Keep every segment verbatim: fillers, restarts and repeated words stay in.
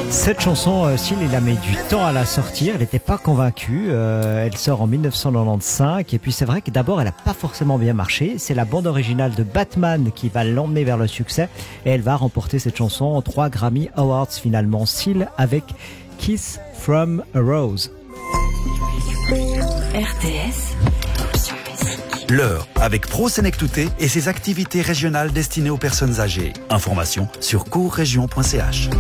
Cette chanson, euh, s'il il a mis du temps à la sortir, il n'était pas convaincu. Euh, elle sort en dix-neuf cent quatre-vingt-quinze et puis c'est vrai que d'abord elle n'a pas forcément bien marché. C'est la bande originale de Batman qui va l'emmener vers le succès et elle va remporter cette chanson en trois Grammy Awards finalement. Seal avec Kiss from a Rose. R T S. L'heure avec Pro Sénectouté et ses activités régionales destinées aux personnes âgées. Information sur courrégion point c h.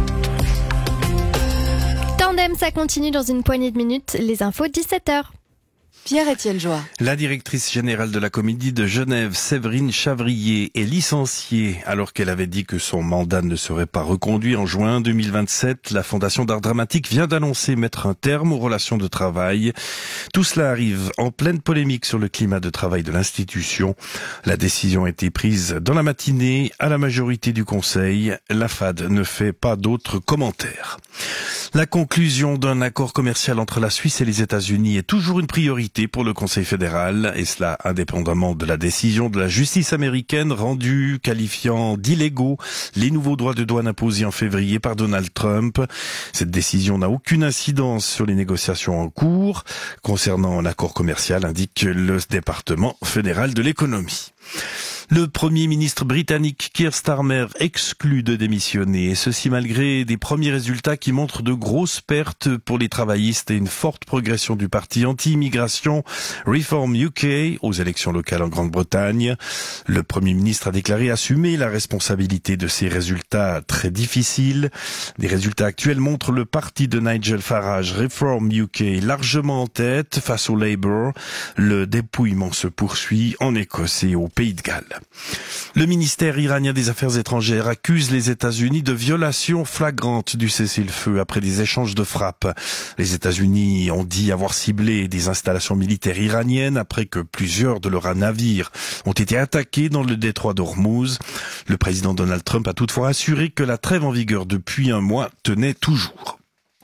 Tandem, ça continue dans une poignée de minutes. Les infos, dix-sept heures. Pierre-Étienne Joie. La directrice générale de la Comédie de Genève, Séverine Chavrier, est licenciée alors qu'elle avait dit que son mandat ne serait pas reconduit en juin deux mille vingt-sept. La Fondation d'art dramatique vient d'annoncer mettre un terme aux relations de travail. Tout cela arrive en pleine polémique sur le climat de travail de l'institution. La décision a été prise dans la matinée à la majorité du Conseil. La F A D ne fait pas d'autres commentaires. La conclusion d'un accord commercial entre la Suisse et les États-Unis est toujours une priorité pour le Conseil fédéral, et cela indépendamment de la décision de la justice américaine rendue qualifiant d'illégaux les nouveaux droits de douane imposés en février par Donald Trump. Cette décision n'a aucune incidence sur les négociations en cours concernant l'accord commercial, indique le département fédéral de l'économie. Le Premier ministre britannique Keir Starmer exclut de démissionner, et ceci malgré des premiers résultats qui montrent de grosses pertes pour les travaillistes et une forte progression du parti anti-immigration Reform U K aux élections locales en Grande-Bretagne. Le Premier ministre a déclaré assumer la responsabilité de ces résultats très difficiles. Les résultats actuels montrent le parti de Nigel Farage, Reform U K, largement en tête face au Labour. Le dépouillement se poursuit en Écosse et au Pays de Galles. Le ministère iranien des Affaires étrangères accuse les États-Unis de violation flagrante du cessez-le-feu après des échanges de frappes. Les États-Unis ont dit avoir ciblé des installations militaires iraniennes après que plusieurs de leurs navires ont été attaqués dans le détroit d'Ormuz. Le président Donald Trump a toutefois assuré que la trêve en vigueur depuis un mois tenait toujours.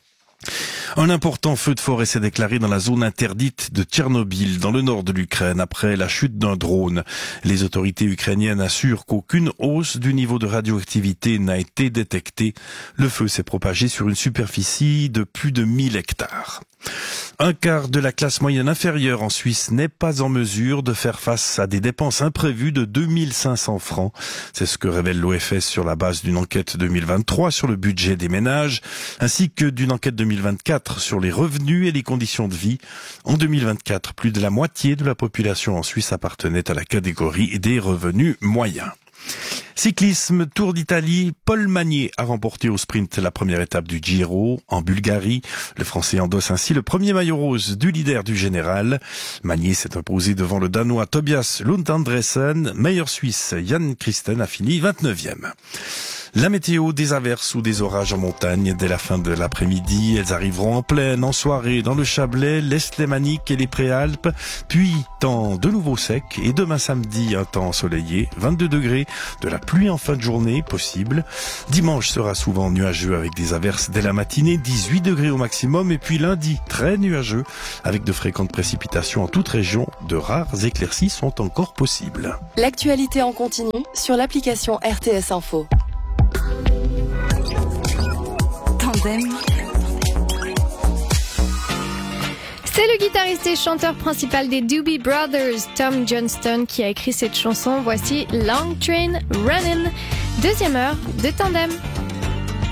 Un important feu de forêt s'est déclaré dans la zone interdite de Tchernobyl, dans le nord de l'Ukraine, après la chute d'un drone. Les autorités ukrainiennes assurent qu'aucune hausse du niveau de radioactivité n'a été détectée. Le feu s'est propagé sur une superficie de plus de mille hectares. Un quart de la classe moyenne inférieure en Suisse n'est pas en mesure de faire face à des dépenses imprévues de deux mille cinq cents francs. C'est ce que révèle l'O F S sur la base d'une enquête deux mille vingt-trois sur le budget des ménages, ainsi que d'une enquête deux mille vingt-quatre sur les revenus et les conditions de vie. En deux mille vingt-quatre, plus de la moitié de la population en Suisse appartenait à la catégorie des revenus moyens. Cyclisme, Tour d'Italie, Paul Magnier a remporté au sprint la première étape du Giro en Bulgarie. Le Français endosse ainsi le premier maillot rose du leader du général. Magnier s'est imposé devant le Danois Tobias Lund Andresen. Meilleur Suisse, Jan Christen a fini vingt-neuvième. La météo, des averses ou des orages en montagne dès la fin de l'après-midi. Elles arriveront en pleine, en soirée, dans le Chablais, l'Est lémanique et les Préalpes. Puis, temps de nouveau sec. Et demain samedi, un temps ensoleillé. vingt-deux degrés, de la pluie en fin de journée, possible. Dimanche sera souvent nuageux avec des averses dès la matinée. dix-huit degrés au maximum. Et puis lundi, très nuageux, avec de fréquentes précipitations en toute région. De rares éclaircies sont encore possibles. L'actualité en continu sur l'application R T S Info. Tandem. C'est le guitariste et chanteur principal des Doobie Brothers, Tom Johnston, qui a écrit cette chanson. Voici Long Train Runnin', deuxième heure de Tandem.